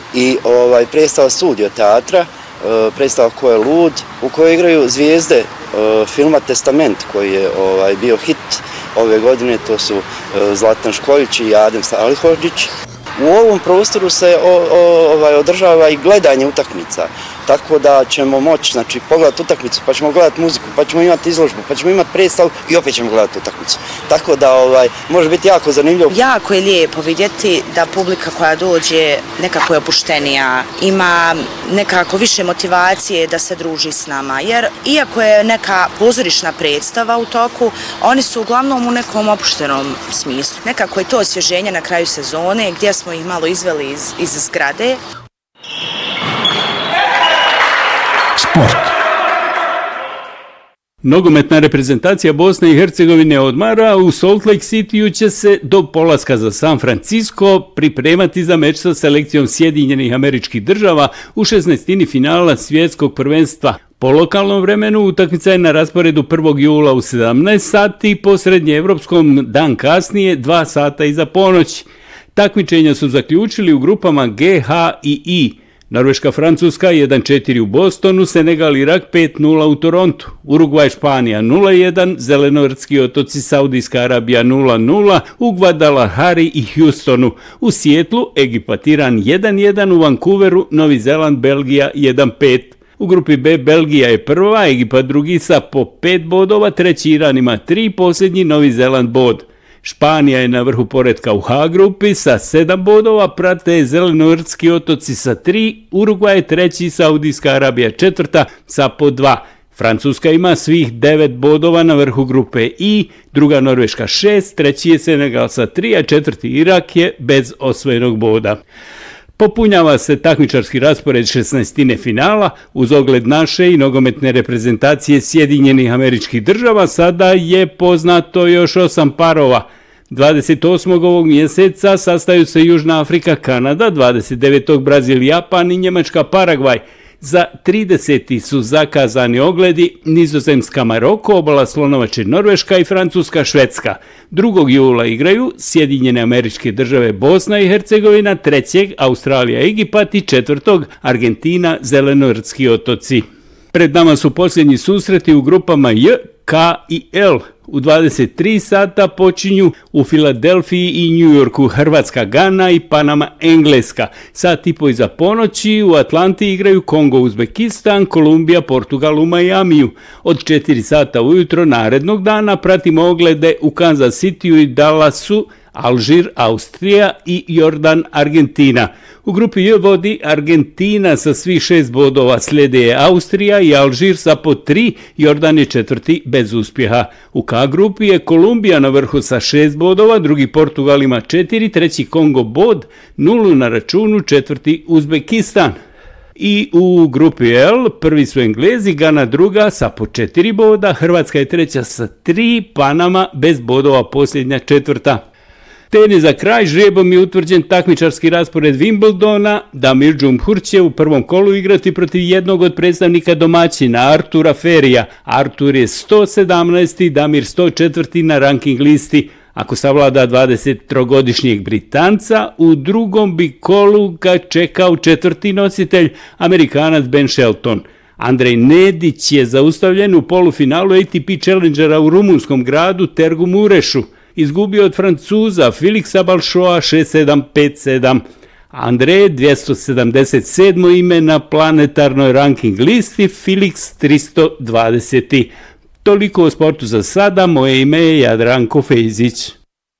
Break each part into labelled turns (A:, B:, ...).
A: i predstava Studio teatra, predstava Ko je lud, u kojoj igraju zvijezde filma Testament koji je bio hit ove godine, to su Zlatan Škojić i Adem Salihodžić. U ovom prostoru se održava i gledanje utakmica, tako da ćemo moći pogledati utakmicu, pa ćemo gledati muziku, pa ćemo imati izložbu, pa ćemo imati predstavu i opet ćemo gledati utakmicu. Tako da može biti jako zanimljivo.
B: Jako je lijepo vidjeti da publika koja dođe nekako je opuštenija, ima nekako više motivacije da se druži s nama, jer iako je neka pozorišna predstava u toku, oni su uglavnom u nekom opuštenom smislu. Nekako je to osvježenje na kraju sezone gdje smo ih malo izveli iz zgrade.
C: Sport.
D: Nogometna reprezentacija Bosne i Hercegovine odmara, u Salt Lake Cityu će se do polaska za San Francisco pripremati za meč sa selekcijom Sjedinjenih Američkih Država u 16. finala svjetskog prvenstva. Po lokalnom vremenu utakmica je na rasporedu 1. jula u 17 sati, po srednjeevropskom dan kasnije 2 sata iza ponoći. Takmičenja su zaključili u grupama G, H i I. Norveška, Francuska 1-4 u Bostonu, Senegal, Irak 5-0 u Torontu, Urugvaj, Španija 0-1, Zelenovrtski otoci, Saudijska Arabija 0-0 u Guadalajari i Houstonu, u Sijetlu, Egipat, Iran 1-1, u Vancouveru, Novi Zeland, Belgija 1-5. U grupi B Belgija je prva, Egipat drugi sa po 5 bodova, treći Iran ima 3, posljednji Novi Zeland bod. Španija je na vrhu poretka u H grupi sa 7 bodova, prate Zelenovrtski otoci sa 3, Urugvaj je treći, Saudijska Arabija četvrta sa po 2. Francuska ima svih 9 bodova na vrhu grupe I, druga Norveška 6, treći je Senegal sa 3, a četvrti Irak je bez osvojenog boda. Popunjava se takmičarski raspored 16. finala, uz ogled naše i nogometne reprezentacije Sjedinjenih Američkih Država sada je poznato još 8 parova. 28. ovog mjeseca sastaju se Južna Afrika, Kanada, 29. Brazil, Japan i Njemačka, Paragvaj. Za 30. su zakazani ogledi Nizozemska, Maroko, Obala Slonovače, Norveška i Francuska, Švedska. 2. jula igraju Sjedinjene Američke Države, Bosna i Hercegovina, 3. Australija, Egipat i 4. Argentina, Zelenovrtski otoci. Pred nama su posljednji susreti u grupama J, K i L. U 23 sata počinju u Filadelfiji i New Yorku Hrvatska, Gana i Panama, Engleska. Sat i po iza ponoći u Atlanti igraju Kongo, Uzbekistan, Kolumbija, Portugal u Majamiju. Od 4 sata ujutro narednog dana pratimo oglede u Kansas Cityu i Dallasu, Alžir, Austrija i Jordan, Argentina. U grupi J vodi Argentina sa svih 6 bodova, slijede je Austrija i Alžir sa po 3, Jordan je četvrti bez uspjeha. U K grupi je Kolumbija na vrhu sa 6 bodova, drugi Portugal ima 4, treći Kongo bod, 0 na računu, četvrti Uzbekistan. I u grupi L prvi su Englezi, Gana druga sa po 4 boda, Hrvatska je treća sa 3, Panama bez bodova posljednja četvrta. Tenis za kraj, žrebom je utvrđen takmičarski raspored Wimbledona. Damir Džumhur će u prvom kolu igrati protiv jednog od predstavnika domaćina, Artura Ferija. Artur je 117. Damir 104. na ranking listi. Ako savlada 23-godišnjeg Britanca, u drugom bi kolu ga čekao četvrti nositelj, Amerikanac Ben Shelton. Andrej Nedić je zaustavljen u polufinalu ATP Challengera u rumunskom gradu Tergu Murešu. Izgubio od Francuza Felixa Balšoa 6-7, 5-7. Andrej 277. ime na planetarnoj ranking listi, Felix 320. Toliko o sportu za sada, moje ime je Jadranko Fejzić.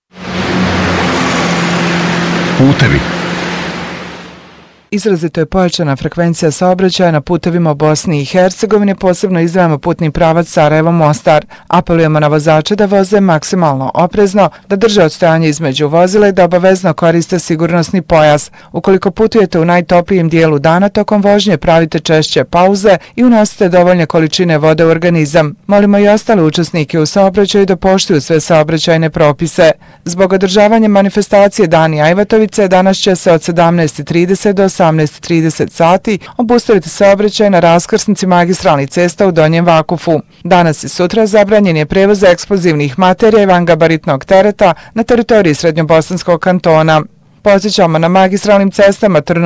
C: Putevi.
E: Izrazito je pojačana frekvencija saobraćaja na putevima u Bosni i Hercegovini, posebno izdvajamo putni pravac Sarajevo-Mostar. Apelujemo na vozače da voze maksimalno oprezno, da drže odstojanje između vozila i da obavezno koriste sigurnosni pojas. Ukoliko putujete u najtoplijem dijelu dana, tokom vožnje pravite češće pauze i unosite dovoljne količine vode u organizam. Molimo i ostale učesnike u saobraćaju da poštuju sve saobraćajne propise. Zbog održavanja manifestacije Dani Ajvatovice, danas će se od 17:30 do 18:30 sati obustaviti saobraćaj na raskrsnici magistralnih cesta u Donjem Vakufu. Danas i sutra zabranjen je prevoz eksplozivnih materija i vangabaritnog tereta na teritoriji Srednjobosanskog kantona. Podsjećamo na magistralnim cestama